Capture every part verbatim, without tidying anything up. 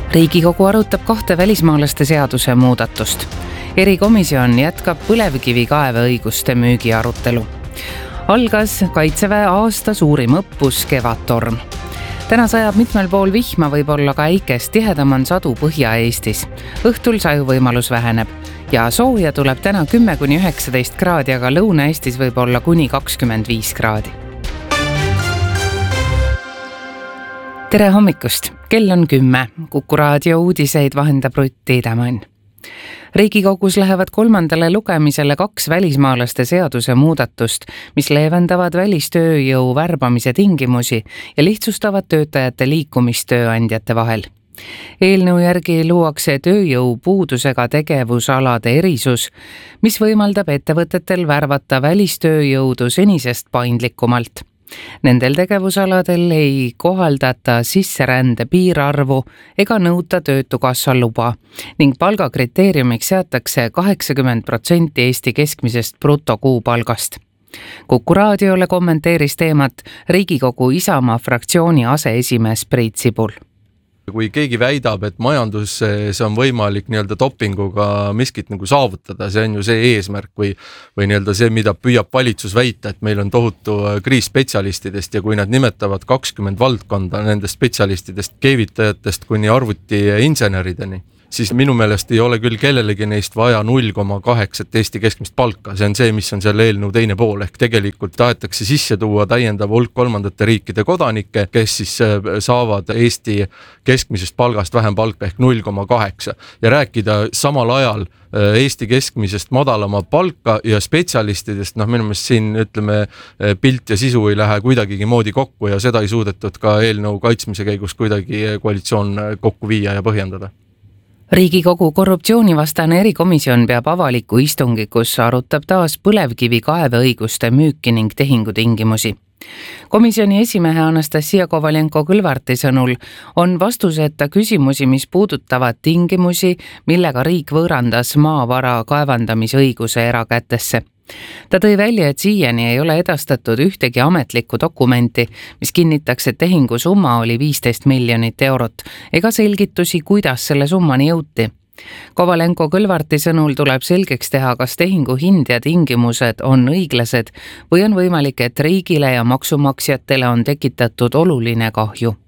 Riigikogu arutab kahte välismaalaste seaduse muudatust. Erikomisjon jätkab põlevkivikaeveõiguste müügi arutelu. Algas Kaitseväe aasta suurim õppus Kevadtorm. Täna sajab mitmel pool vihma, võib olla ka äikest, tihedam on sadu Põhja-Eestis. Õhtul saju võimalus väheneb ja sooja tuleb täna kümme kuni üheksateist kraadi, aga Lõuna-Eestis võib olla kuni kakskümmend viis kraadi. Tere hommikust! Kell on kümme. Kuku raadio uudiseid vahendab Rutt Tiidemann. Riigikogus lähevad kolmandale lugemisele kaks välismaalaste seaduse muudatust, mis leevendavad välistööjõu värbamise tingimusi ja lihtsustavad töötajate liikumist tööandjate vahel. Eelnõu järgi luuakse tööjõu puudusega tegevusalade erisus, mis võimaldab ettevõtetel värvata välistööjõudu senisest paindlikumalt. Nendel tegevusaladel ei kohaldata sisserände piirarvu ega nõuta töötukassa luba ning palgakriteeriumiks seatakse kaheksakümmend protsenti Eesti keskmisest brutokuupalgast. Kuku raadiole kommenteeris teemat Riigikogu Isamaa fraktsiooni aseesimees Priit Sibul. Kui keegi väidab, et majanduses on võimalik nii-öelda dopinguga miskit nagu saavutada, see on ju see eesmärk või, või nii-öelda see, mida püüab valitsus väita, et meil on tohutu kriis spetsialistidest ja kui nad nimetavad kakskümmend valdkonda nendest spetsialistidest, keevitajatest kuni arvuti insenerideni, siis minu meelest ei ole küll kellelegi neist vaja null koma kaheksa Eesti keskmist palka. See on see, mis on selle eelnõu teine pool, ehk tegelikult tahetakse sisse tuua täiendav hulk kolmandate riikide kodanikke, kes siis saavad Eesti keskmisest palgast vähem palka ehk null koma kaheksa ja rääkida samal ajal Eesti keskmisest madalama palka ja spetsialistidest, noh minu meelest siin ütleme pilt ja sisu ei lähe kuidagigi moodi kokku ja seda ei suudetud ka eelnõu kaitsmise käigus kuidagi koalitsioon kokku viia ja põhjendada. Riigikogu korruptsioonivastane erikomisjon peab avaliku istungi, kus arutab taas põlevkivi kaeveõiguste müüki ning tehingutingimusi. Komisjoni esimehe Anastasia Kovalenko-Kõlvarti sõnul on vastuseta küsimusi, mis puudutavad tingimusi, millega riik võõrandas maavara kaevandamisõiguse erakätesse. Ta tõi välja, et siiani ei ole edastatud ühtegi ametlikku dokumenti, mis kinnitaks, et tehingu summa oli viisteist miljonit eurot, ega selgitusi, kuidas selle summani jõuti. Kovalenko-Kõlvarti sõnul tuleb selgeks teha, kas tehingu hind ja tingimused on õiglased või on võimalik, et riigile ja maksumaksjatele on tekitatud oluline kahju.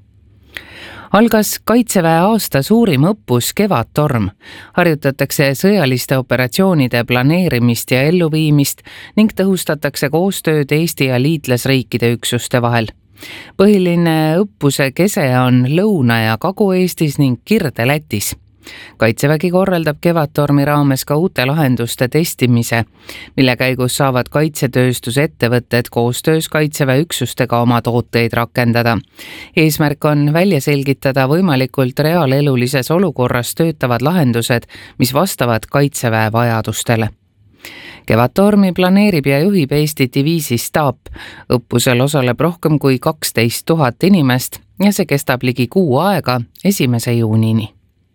Algas Kaitseväe aasta suurim õppus Kevadtorm. Harjutatakse sõjaliste operatsioonide planeerimist ja elluviimist ning tõhustatakse koostööd Eesti ja liitlasriikide üksuste vahel. Põhiline õppuse kese on Lõuna- ja Kagu-Eestis ning Kirde-Lätis. Kaitsevägi korraldab Kevadtormi raames ka uute lahenduste testimise, mille käigus saavad kaitsetööstuse ettevõtted koostöös Kaitseväe üksustega oma tooteid rakendada. Eesmärk on välja selgitada võimalikult reaalelulises olukorras töötavad lahendused, mis vastavad Kaitseväe vajadustele. Kevadtormi planeerib ja juhib Eesti diviisi staap. Õppusel osaleb rohkem kui kaksteist tuhat inimest ja see kestab ligi kuu aega esimese juunini.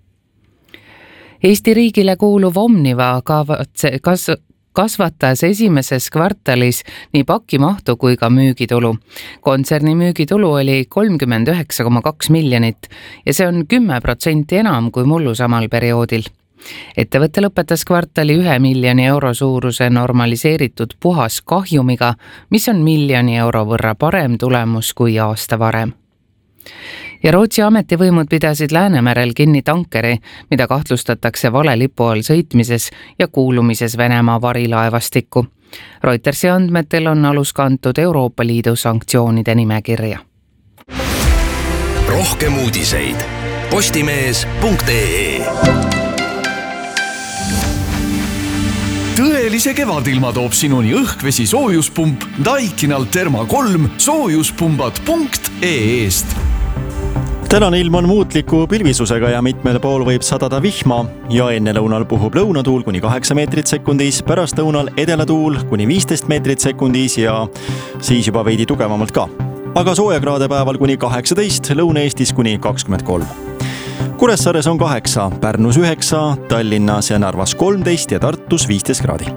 Eesti riigile kuuluv Omniva kas- kasvatas esimeses kvartalis nii pakimahtu kui ka müügitulu. Kontserni müügitulu oli kolmkümmend üheksa koma kaks miljonit ja see on kümme protsenti enam kui mullu samal perioodil. Ettevõte lõpetas kvartali ühe miljoni euro suuruse normaliseeritud puhas kahjumiga, mis on miljoni euro võrra parem tulemus kui aasta varem. Ja Rootsi ametivõimud pidasid Läänemerel kinni tankeri, mida kahtlustatakse vale lipu all sõitmises ja kuulumises Venemaa varilaevastikku. Reutersi andmetel on alus kantud Euroopa Liidu sanktsioonide nimekirja. Rohkem uudiseid postimees punkt ee. Tõelise kevadilma toob sinuni õhkvesi soojuspump Daikinal Therma kolm soojuspumbad punkt ee-st. Tänane ilm on muutliku pilvisusega ja mitmel pool võib sadada vihma ja enne lõunal puhub lõunatuul kuni kaheksa meetrit sekundis, pärast lõunal edelatuul kuni viisteist meetrit sekundis ja siis juba veidi tugevamalt ka. Aga soojakraade päeval kuni kaheksateist, Lõuna-Eestis kuni kakskümmend kolm. Kuressaares on kaheksa, Pärnus üheksa, Tallinnas ja Narvas kolmteist ja Tartus viisteist kraadi.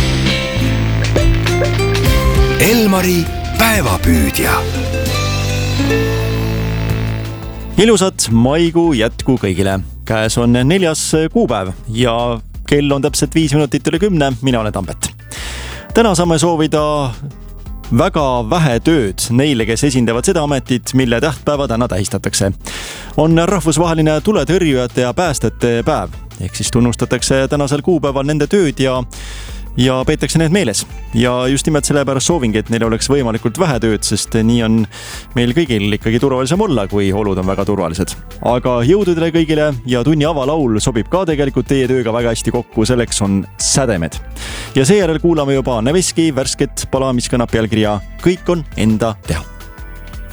Elmari päevapüüdja. Ilusat maikuu jätku kõigile. Käes on neljas kuupäev ja kell on täpselt viis minutit üle kümne. Mina olen Tambet. Täna saame soovida väga vähe tööd neile, kes esindavad seda ametit, mille tähtpäeva täna tähistatakse. On rahvusvaheline tuletõrjujate ja päästjate päev. Ehk siis tunnustatakse tänasel kuupäeval nende tööd ja ja peetakse need meeles. Ja just nimelt sellepärast soovingi, et neil oleks võimalikult vähe tööd, sest nii on meil kõigil ikkagi turvalisem olla, kui olud on väga turvalised. Aga jõududele kõigile ja tunni avalaul sobib ka tegelikult teie tööga väga hästi kokku, selleks on Sädemed. Ja seejärel kuulame juba Neveski värsket pala, mis kõnab pealkirja Kõik on enda teha.